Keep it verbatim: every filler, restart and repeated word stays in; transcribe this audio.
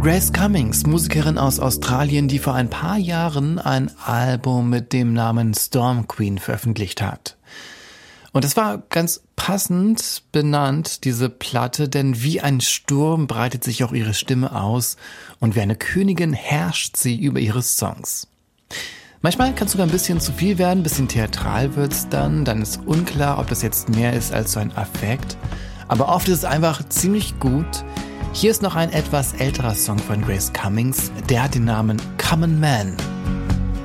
Grace Cummings, Musikerin aus Australien, die vor ein paar Jahren ein Album mit dem Namen Storm Queen veröffentlicht hat. Und es war ganz passend benannt, diese Platte, denn wie ein Sturm breitet sich auch ihre Stimme aus und wie eine Königin herrscht sie über ihre Songs. Manchmal kann es sogar ein bisschen zu viel werden, ein bisschen theatral wird's dann, dann ist unklar, ob das jetzt mehr ist als so ein Affekt. Aber oft ist es einfach ziemlich gut. Hier ist noch ein etwas älterer Song von Grace Cummings, der hat den Namen Common Man.